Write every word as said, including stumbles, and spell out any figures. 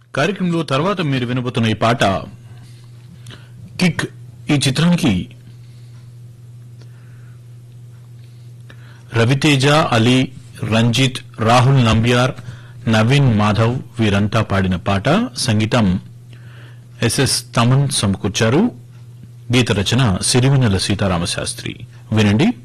కార్యక్రమంలో తర్వాత మీరు వినబోతున్న ఈ పాట కిక్. ఈ చిత్రానికి రవితేజ, అలీ, రంజిత్, రాహుల్ నంబియార్, నవీన్ మాధవ్ వీరంతా పాడిన పాట. సంగీతం ఎస్ఎస్ తమన్ సమకూర్చారు. గీత రచన సిరివెన్నెల సీతారామశాస్త్రి. వినండి.